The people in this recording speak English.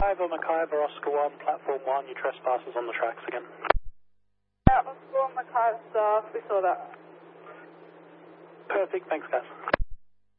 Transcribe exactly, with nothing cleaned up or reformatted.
Ivor McIver, Oscar one, platform one, your trespassers on the tracks again. Yeah, Oscar one, McIver, we saw that. Perfect, thanks guys.